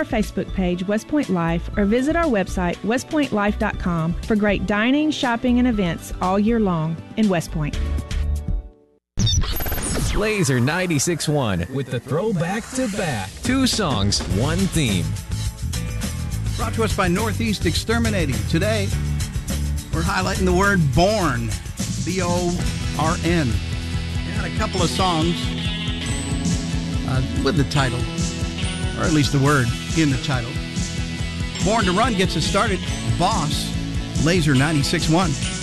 our Facebook page, West Point Life, or visit our website, westpointlife.com, for great dining, shopping, and events all year long in West Point. Laser 96.1 with the throwback to back. 2 songs, 1 theme. Brought to us by Northeast Exterminating. Today, we're highlighting the word born. B-O-R-N. And a couple of songs with the title, or at least the word in the title. Born to Run gets us started. Boss, Laser 96.1.